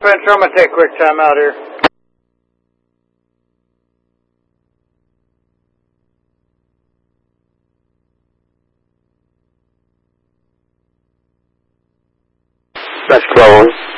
Spencer, I'm going to take a quick time out here. That's close.